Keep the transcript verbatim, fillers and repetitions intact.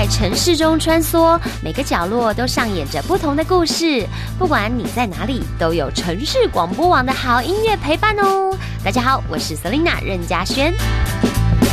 在城市中穿梭，每个角落都上演着不同的故事。不管你在哪里，都有城市广播网的好音乐陪伴哦。大家好，我是 Selina 任嘉萱。